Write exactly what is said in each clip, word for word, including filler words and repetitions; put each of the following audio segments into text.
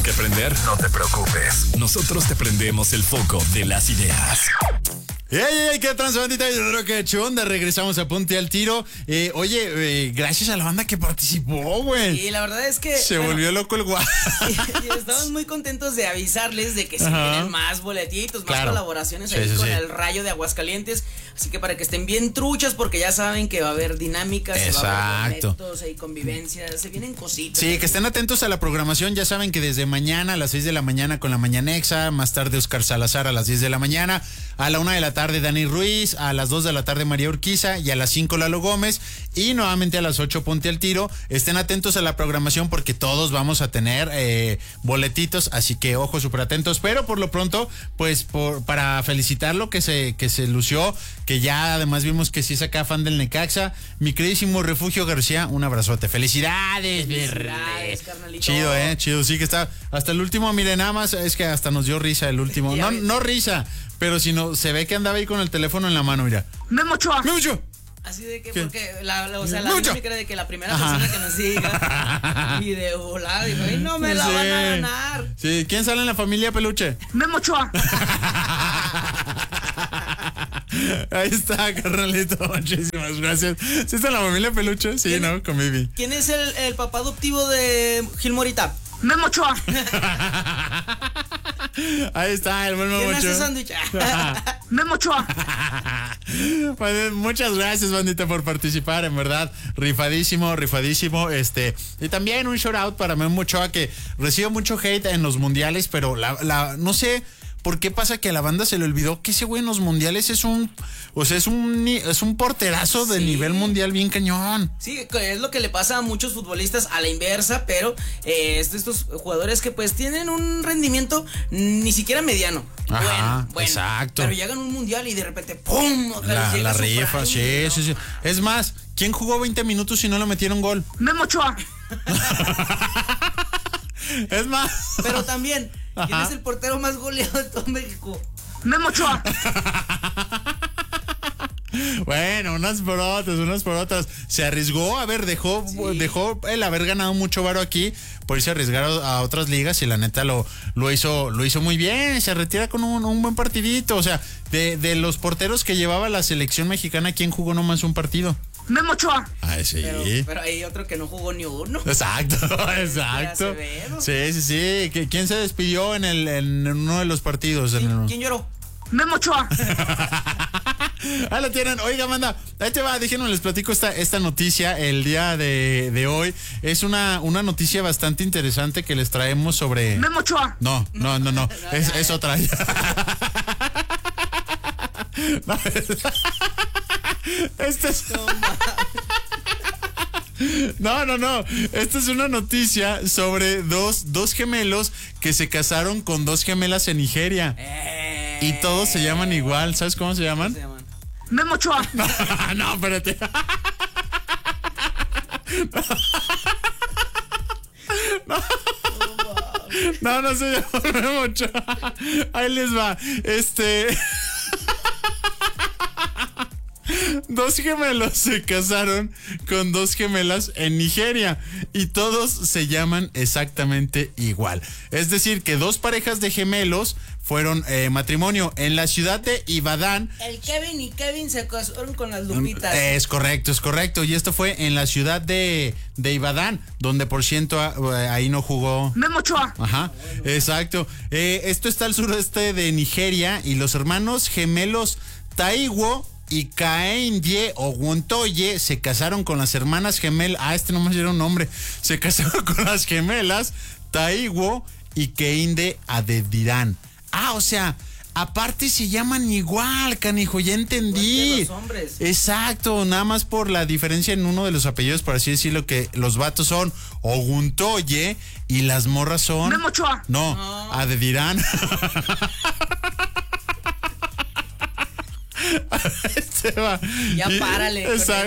¿Quisiste prender? No te preocupes. Nosotros te prendemos el foco de las ideas. ¡Ey, ey, ey! ¿Qué trans, bandita? Yo creo que chonda. Regresamos a Ponte al Tiro. Eh, oye, eh, gracias a la banda que participó, güey. Y la verdad es que... Se bueno, volvió loco el guay. Y, y estamos muy contentos de avisarles de que se vienen más boletitos, más claro. colaboraciones ahí sí, sí, con sí. el Rayo de Aguascalientes. Así que para que estén bien truchas, porque ya saben que va a haber dinámicas, Exacto. se va a haber boletos y convivencias, se vienen cositas. Sí, que estén atentos a la programación. Ya saben que desde mañana a las seis de la mañana con la Mañanexa, más tarde Oscar Salazar a las diez de la mañana, a la una de la tarde Dani Ruiz, a las dos de la tarde María Urquiza y a las cinco Lalo Gómez y nuevamente a las ocho Ponte al Tiro. Estén atentos a la programación porque todos vamos a tener eh, boletitos, así que ojo, súper atentos. Pero por lo pronto, pues por, para felicitarlo que se, que se lució, que ya además vimos que sí es acá fan del Necaxa, mi queridísimo Refugio García, un abrazote. Felicidades, Felicidades, carnalito. Chido, eh, chido, sí que está hasta el último, miren, nada más es que hasta nos dio risa el último. No, no risa, pero si no, se ve que andaba ahí con el teléfono en la mano, mira. Memo Ochoa. Memo Ochoa. Así de que, ¿qué? Porque, la, la, o sea, la dinámica de que la primera Ajá. persona que nos siga y de volada, dijo, ay, no me la sí. van a ganar. Sí, ¿quién sale en la familia Peluche? Memo Ochoa. Ahí está, carnalito, muchísimas gracias. ¿Sí está en la familia Peluche? Sí, ¿no? Con Vivi. ¿Quién es el, el papá adoptivo de Gil Morita? Memo Ochoa. Ahí está, el buen Memo Ochoa. ¿Quién hace sándwich? Memo Ochoa. Pues, muchas gracias, bandita, por participar, en verdad, rifadísimo, rifadísimo, este, y también un shout out para Memo Ochoa, que recibe mucho hate en los mundiales, pero la, la, no sé por qué pasa que a la banda se le olvidó que ese güey en los mundiales es un, o sea, es un, es un porterazo sí. de nivel mundial bien cañón. Sí, es lo que le pasa a muchos futbolistas a la inversa, pero eh, estos jugadores que pues tienen un rendimiento ni siquiera mediano. Ajá, bueno, bueno, exacto. Pero llegan a un mundial y de repente ¡pum! La, la rifa, sí, sí, sí. Es más, ¿quién jugó veinte minutos y no le metieron gol? Memo Ochoa. Es más. Pero también, ¿quién Ajá. es el portero más goleado de todo México? Memo Ochoa. Bueno, unas por otras, unas por otras. Se arriesgó, a ver, dejó, sí. dejó el haber ganado mucho varo aquí por irse a arriesgar a otras ligas y la neta lo, lo hizo, lo hizo muy bien. Se retira con un, un buen partidito. O sea, de, de los porteros que llevaba la selección mexicana, ¿quién jugó nomás un partido? Memo Ochoa. Ay, sí. Pero, pero hay otro que no jugó ni uno. Exacto, exacto. Sí, sí, sí. ¿Quién se despidió en el en uno de los partidos? ¿Quién, ¿quién lloró? Memo Ochoa. Ahí lo tienen. Oiga, manda, ahí te va, déjenme les platico esta, esta noticia el día de, de hoy. Es una, una noticia bastante interesante que les traemos sobre... Memo Ochoa. No, no, no, no. Es, es otra. No, es... Este es... No, no, no. Esta es una noticia sobre dos, dos gemelos que se casaron con dos gemelas en Nigeria. Eh... Y todos se llaman igual. ¿Sabes cómo se llaman? ¿Cómo se llaman? Memo Ochoa. No, no, espérate. No. No, no se llama Memo Ochoa. Ahí les va. Este... Dos gemelos se casaron con dos gemelas en Nigeria y todos se llaman exactamente igual. Es decir, que dos parejas de gemelos fueron eh, matrimonio en la ciudad de Ibadan. El Kevin y Kevin se casaron con las Lupitas. Es correcto, es correcto. Y esto fue en la ciudad de, de Ibadan, donde por ciento ahí no jugó Memo Ochoa. Ajá, exacto. Eh, esto está al sureste de Nigeria y los hermanos gemelos Taiwo y Kaendie Oguntoye se casaron con las hermanas gemelas. Ah, este nomás era un nombre. Se casaron con las gemelas Taiwo y Keinde Adediran. Ah, o sea, aparte se llaman igual, canijo, ya entendí. Los hombres. Exacto, nada más por la diferencia en uno de los apellidos, por así decirlo, que los vatos son Oguntoye y las morras son... Memo Ochoa. No, no. Adediran. Se va. Ya párale.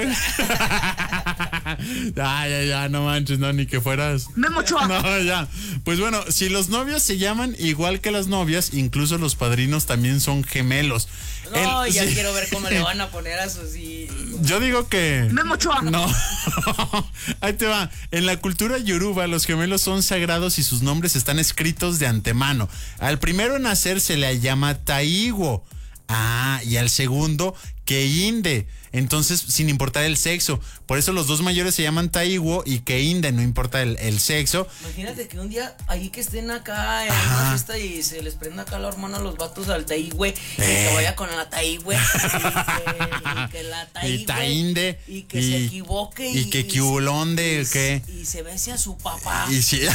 Ya, ya, ya, no manches, no, ni que fueras. Memo Ochoa. No, ya. Pues bueno, si los novios se llaman igual que las novias, incluso los padrinos también son gemelos. No, El, ya sí. quiero ver cómo le van a poner a sus hijos. Yo digo que... Memo Ochoa. No. Ahí te va. En la cultura yoruba, los gemelos son sagrados y sus nombres están escritos de antemano. Al primero en nacer se le llama Taiwo. Ah, y al segundo, Keinde. Entonces, sin importar el sexo. Por eso los dos mayores se llaman Taiwo y Keinde, no importa el, el sexo. Imagínate que un día ahí que estén acá en Ajá. una fiesta y se les prenda acá la hormona a los vatos al Taiwe eh. y que vaya con la Taiwe y que, y que la Taiwe y Tainde y que y, se equivoque y, y que Kiulonde, ¿qué? Y se bese a su papá. Y sí.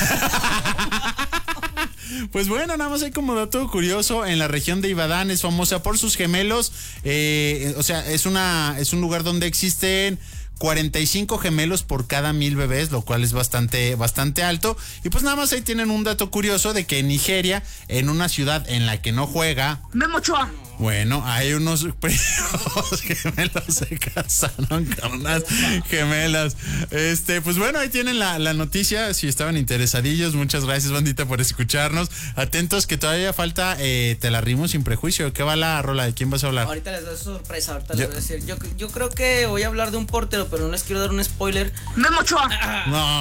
Pues bueno, nada más hay como dato curioso, en la región de Ibadan es famosa por sus gemelos, eh, o sea, es una es un lugar donde existen cuarenta y cinco gemelos por cada mil bebés, lo cual es bastante bastante alto. Y pues nada más ahí tienen un dato curioso de que en Nigeria, en una ciudad en la que no juega Memo Ochoa. Bueno, hay unos primos gemelos se casaron con unas gemelas. Este, pues bueno, ahí tienen la, la noticia. Si estaban interesadillos, muchas gracias, bandita, por escucharnos. Atentos que todavía falta eh, Te la rimo sin prejuicio. ¿Qué va la rola? ¿De quién vas a hablar? Ahorita les doy sorpresa, ahorita yo, les voy a decir. Yo, yo creo que voy a hablar de un portero, pero no les quiero dar un spoiler. Memo Ochoa. No.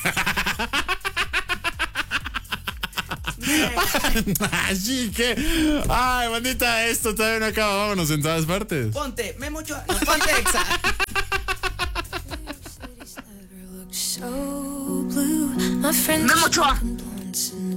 Así que, ay, bandita, esto todavía no acaba. Vámonos en todas partes. Ponte, Memo Ochoa, no, ponte Exa. Memo Ochoa.